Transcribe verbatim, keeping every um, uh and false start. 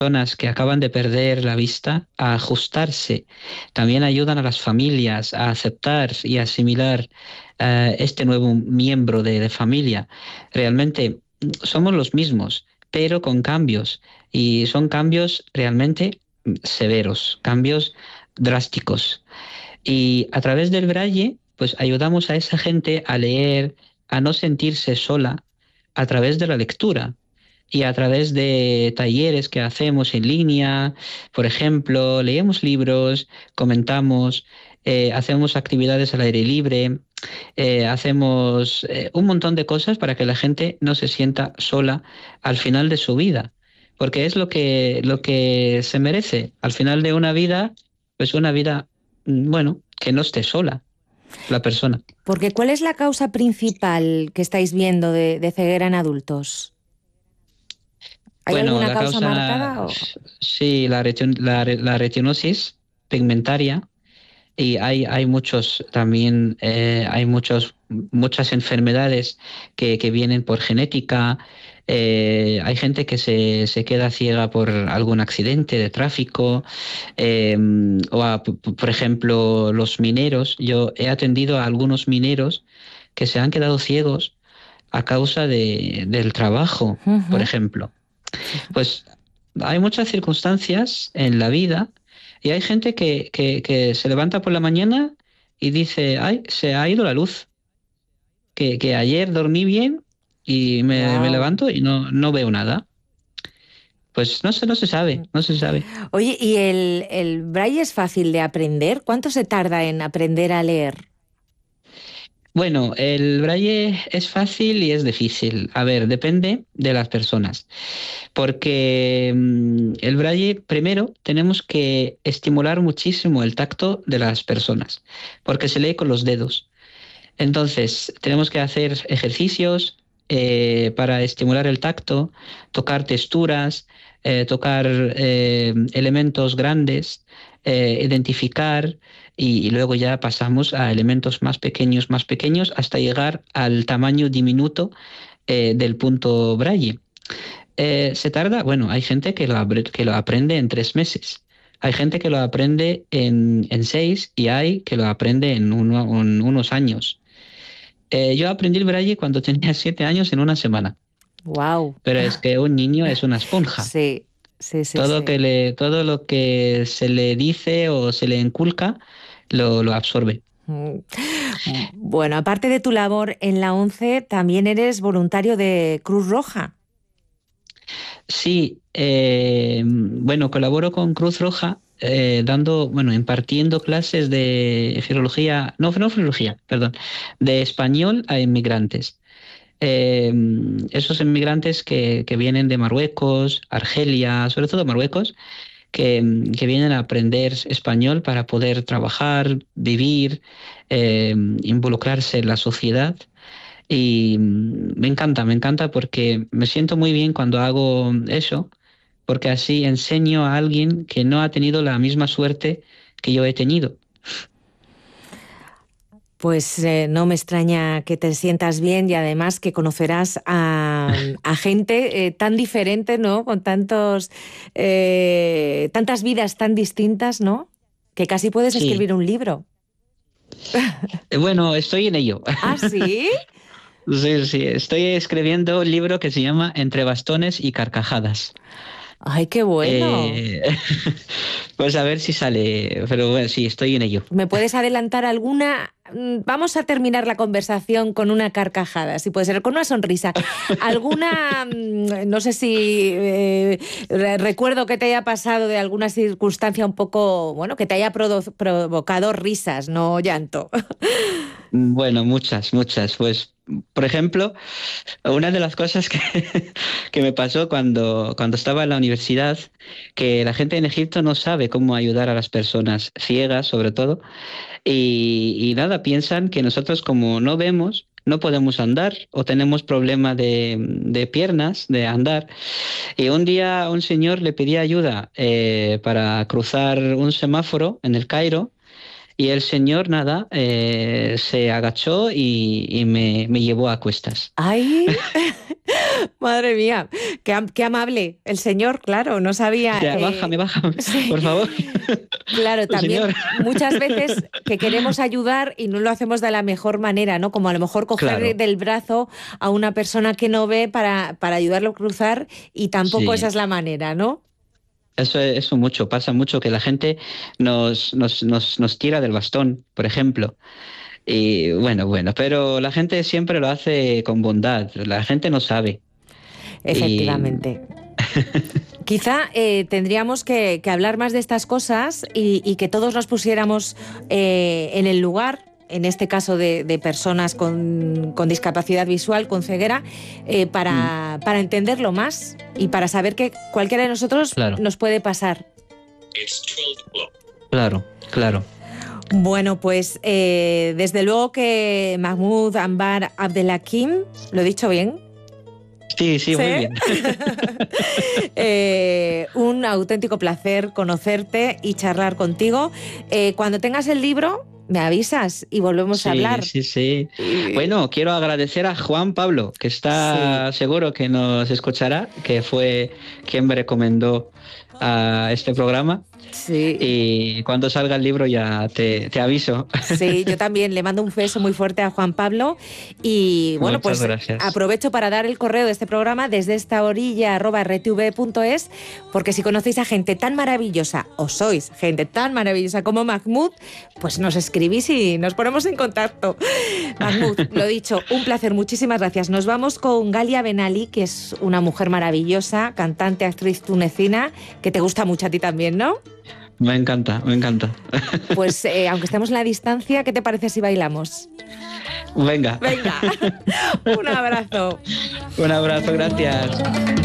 personas que acaban de perder la vista a ajustarse. También ayudan a las familias a aceptar y asimilar eh, este nuevo miembro de, de familia. Realmente mm, somos los mismos, pero con cambios. Y son cambios realmente mm, severos, cambios drásticos. Y a través del braille, pues ayudamos a esa gente a leer, a no sentirse sola a través de la lectura y a través de talleres que hacemos en línea. Por ejemplo, leemos libros, comentamos, eh, hacemos actividades al aire libre, eh, hacemos eh, un montón de cosas para que la gente no se sienta sola al final de su vida, porque es lo que, lo que se merece. Al final de una vida, pues una vida, mm, bueno, que no esté sola la persona. Porque ¿cuál es la causa principal que estáis viendo de, de ceguera en adultos? ¿Hay Bueno, alguna la causa causa, marcada? O... sí, la, retin- la, re- la retinosis pigmentaria. Y hay, hay muchos también, eh, hay muchos, muchas enfermedades que, que vienen por genética. Eh, hay gente que se, se queda ciega por algún accidente de tráfico, eh, o a, p- p- por ejemplo, los mineros. Yo he atendido a algunos mineros que se han quedado ciegos a causa de, del trabajo, por Ujú. ejemplo. Fija- Pues hay muchas circunstancias en la vida y hay gente que, que, que se levanta por la mañana y dice, ay, se ha ido la luz, que, que ayer dormí bien y me, me Guau. levanto y no, no veo nada. Pues no sé, no se sabe, no se sabe. Oye, ¿y el, el braille es fácil de aprender? ¿Cuánto se tarda en aprender a leer? Bueno, el braille es fácil y es difícil. A ver, depende de las personas. Porque mm, el braille, primero, tenemos que estimular muchísimo el tacto de las personas, porque se lee con los dedos. Entonces, tenemos que hacer ejercicios eh, para estimular el tacto, tocar texturas, eh, tocar eh, elementos grandes, eh, identificar y, y luego ya pasamos a elementos más pequeños, más pequeños, hasta llegar al tamaño diminuto eh, del punto braille. Eh, se tarda, bueno, hay gente que lo, apre- que lo aprende en tres meses. Hay gente que lo aprende en, en seis y hay que lo aprende en, uno- en unos años. Eh, yo aprendí el braille cuando tenía siete años en una semana, Wow. pero es que un niño es una esponja. Sí, sí, sí, Todo sí. que le, todo lo que se le dice o se le inculca lo, lo absorbe. Mm. Bueno, aparte de tu labor en la ONCE, también eres voluntario de Cruz Roja. Sí, eh, bueno, colaboro con Cruz Roja eh, dando, bueno, impartiendo clases de filología, no, no filología, perdón, de español a inmigrantes. Eh, esos inmigrantes que, que vienen de Marruecos, Argelia, sobre todo Marruecos, que, que vienen a aprender español para poder trabajar, vivir, eh, involucrarse en la sociedad. Y mm, me encanta, me encanta porque me siento muy bien cuando hago eso, porque así enseño a alguien que no ha tenido la misma suerte que yo he tenido. Pues eh, no me extraña que te sientas bien y además que conocerás a, a gente eh, tan diferente, ¿no? Con tantos, eh, tantas vidas tan distintas, ¿no? Que casi puedes Sí, escribir un libro. eh, bueno, estoy en ello. ¿Ah, sí? Sí, sí, estoy escribiendo un libro que se llama Entre bastones y carcajadas. ¡Ay, qué bueno! Eh, pues a ver si sale, pero bueno, sí, estoy en ello. ¿Me puedes adelantar alguna? Mm, Vamos a terminar la conversación con una carcajada, si puede ser, con una sonrisa. ¿Alguna, mm, no sé si eh, re- recuerdo que te haya pasado de alguna circunstancia un poco, bueno, que te haya prodo- provocado risas, no llanto? Bueno, muchas, muchas. Pues, por ejemplo, una de las cosas que, que me pasó cuando, cuando estaba en la universidad, que la gente en Egipto no sabe cómo ayudar a las personas ciegas, sobre todo, y, y nada, piensan que nosotros como no vemos, no podemos andar o tenemos problema de, de piernas, de andar. Y un día un señor le pedía ayuda eh, para cruzar un semáforo en el Cairo. Y el señor, nada, eh, se agachó y, y me, me llevó a cuestas. ¡Ay! Madre mía, qué, am- qué amable el señor, claro, no sabía. Ya, eh, bájame, bájame, sí. por favor. Claro, también Señor. muchas veces que queremos ayudar y no lo hacemos de la mejor manera, ¿no? Como a lo mejor coger Claro, del brazo a una persona que no ve para, para ayudarlo a cruzar y tampoco esa sí. es la manera, ¿no? Eso, eso mucho, pasa mucho que la gente nos, nos, nos, nos tira del bastón, por ejemplo. Y bueno, bueno, pero la gente siempre lo hace con bondad, la gente no sabe. Y Efectivamente. Quizá eh, tendríamos que, que hablar más de estas cosas y, y que todos nos pusiéramos eh, en el lugar, en este caso de, de personas con, con discapacidad visual, con ceguera, eh, mm, para, para entenderlo más y para saber que cualquiera de nosotros claro, nos puede pasar. claro, claro. Bueno, pues eh, desde luego que Mahmoud Anbar Abdelhakim, ¿lo he dicho bien? Sí, sí, Sí. muy bien. Eh, un auténtico placer conocerte y charlar contigo. Eh, cuando tengas el libro, me avisas y volvemos a Sí, hablar. sí, sí. Y- Bueno, quiero agradecer a Juan Pablo, que Sí, está seguro que nos escuchará, que fue quien me recomendó a este programa. sí. Y cuando salga el libro ya te, te aviso. Sí, yo también le mando un beso muy fuerte a Juan Pablo y bueno, Muchas pues gracias. aprovecho para dar el correo de este programa desde esta orilla arroba r t v punto es, porque si conocéis a gente tan maravillosa o sois gente tan maravillosa como Mahmoud, pues nos escribís y nos ponemos en contacto. Mahmoud, lo dicho, un placer, muchísimas gracias. Nos vamos con Galia Benali, que es una mujer maravillosa, cantante, actriz tunecina, que te gusta mucho a ti también, ¿no? Me encanta, me encanta. Pues eh, aunque estemos en la distancia, ¿qué te parece si bailamos? Venga. Venga, un abrazo. Un abrazo, gracias.